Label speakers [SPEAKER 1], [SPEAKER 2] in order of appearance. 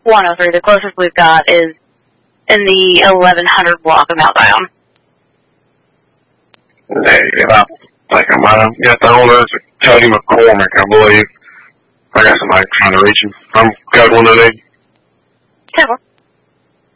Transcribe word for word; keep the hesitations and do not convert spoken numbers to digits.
[SPEAKER 1] one oh three. The closest we've got is in the eleven hundred block of Mount Zion.
[SPEAKER 2] Negative. I think I might have got the owner. It's Cody McCormick, I believe. I got somebody trying to reach him. I'm got one of these.
[SPEAKER 1] Careful.